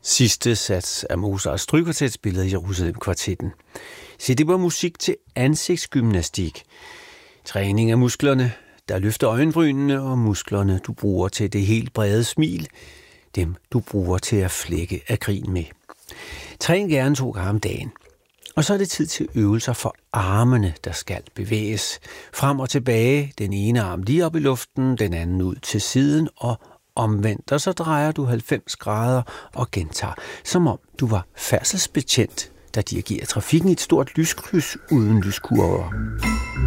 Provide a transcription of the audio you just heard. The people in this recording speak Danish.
Sidste sats af Mozarts strygekvartet spillet i Jerusalem-kvartetten. Se, det var musik til ansigtsgymnastik. Træning af musklerne, der løfter øjenbrynene, og musklerne, du bruger til det helt brede smil. Dem, du bruger til at flække af grin med. Træn gerne 2 gange om dagen. Og så er det tid til øvelser for armene, der skal bevæges. Frem og tilbage, den ene arm lige op i luften, den anden ud til siden og omvendt. Og så drejer du 90 grader og gentager, som om du var færdselsbetjent, der dirigerer trafikken i et stort lyskryds uden lyskurver.